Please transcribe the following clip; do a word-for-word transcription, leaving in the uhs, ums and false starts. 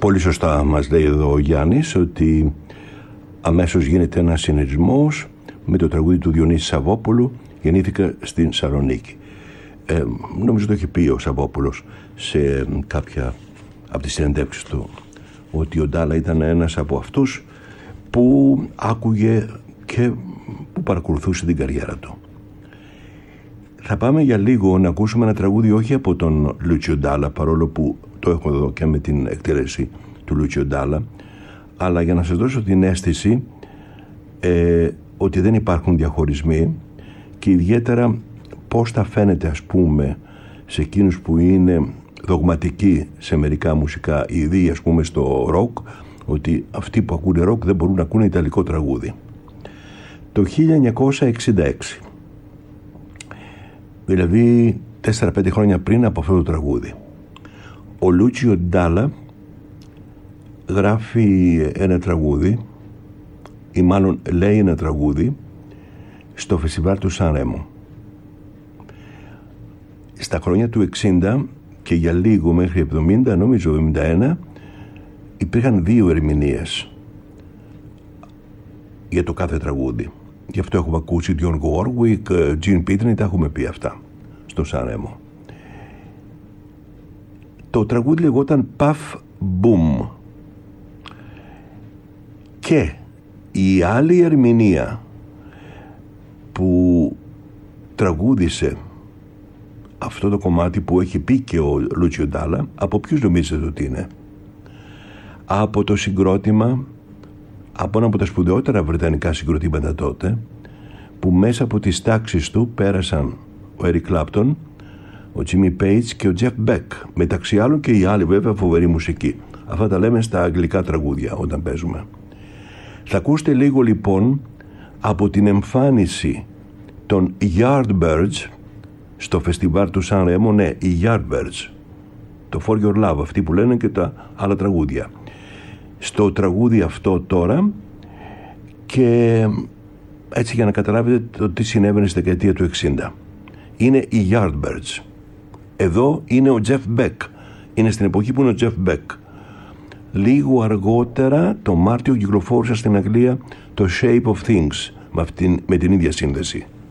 Πολύ σωστά μας λέει εδώ ο Γιάννης ότι αμέσως γίνεται ένας συνειρισμός με το τραγούδι του Διονύση Σαββόπουλου, γεννήθηκα στην Σαλονίκη. Ε, νομίζω το έχει πει ο Σαββόπουλος σε κάποια από τις συνεντεύξεις του, ότι ο Ντάλα ήταν ένας από αυτούς που άκουγε και που παρακολουθούσε την καριέρα του. Θα πάμε για λίγο να ακούσουμε ένα τραγούδι όχι από τον Λούτσιο Ντάλα, παρόλο που το έχω εδώ και με την εκτέλεση του Λούτσιο Ντάλα, αλλά για να σας δώσω την αίσθηση ε, ότι δεν υπάρχουν διαχωρισμοί και ιδιαίτερα πώς θα φαίνεται, ας πούμε, σε εκείνους που είναι δογματικοί σε μερικά μουσικά, ήδη ας πούμε στο ροκ, ότι αυτοί που ακούνε ροκ δεν μπορούν να ακούνε ιταλικό τραγούδι. Το χίλια εννιακόσια εξήντα έξι, δηλαδή τέσσερα πέντε χρόνια πριν από αυτό το τραγούδι, ο Λούτσιο Ντάλα γράφει ένα τραγούδι ή μάλλον λέει ένα τραγούδι στο φεστιβάλ του Σαν Ρέμο. Στα χρόνια του εξήντα και για λίγο μέχρι εβδομήντα, νομίζω εβδομήντα ένα, υπήρχαν δύο ερμηνείες για το κάθε τραγούδι. Γι' αυτό έχουμε ακούσει Dionne Warwick, Gene Pitney, τα έχουμε πει αυτά στο Σαν Ρέμο. Το τραγούδι λεγόταν Puff Boom και η άλλη ερμηνεία που τραγούδισε αυτό το κομμάτι που έχει πει και ο Λούτσιο Ντάλα, από ποιους νομίζετε ότι είναι? Από το συγκρότημα, από ένα από τα σπουδαιότερα βρετανικά συγκροτήματα τότε, που μέσα από τις τάξεις του πέρασαν ο Έρικ Κλάπτον, ο Τζίμι Πέιτς και ο Τζεφ Μπεκ, μεταξύ άλλων και οι άλλοι βέβαια φοβερή μουσική. Αυτά τα λέμε στα αγγλικά τραγούδια όταν παίζουμε. Θα ακούσετε λίγο λοιπόν από την εμφάνιση των Yardbirds στο φεστιβάλ του Σαν Ρέμο, ναι, οι Yardbirds, το For Your Love, αυτοί που λένε και τα άλλα τραγούδια. Στο τραγούδι αυτό τώρα, και έτσι για να καταλάβετε το τι συνέβαινε στη δεκαετία του εξήντα. Είναι οι Yardbirds. Εδώ είναι ο Jeff Beck. Είναι στην εποχή που είναι ο Jeff Beck. Λίγο αργότερα, το Μάρτιο, κυκλοφόρησε στην Αγγλία το Shape of Things με, αυτήν, με την ίδια σύνδεση.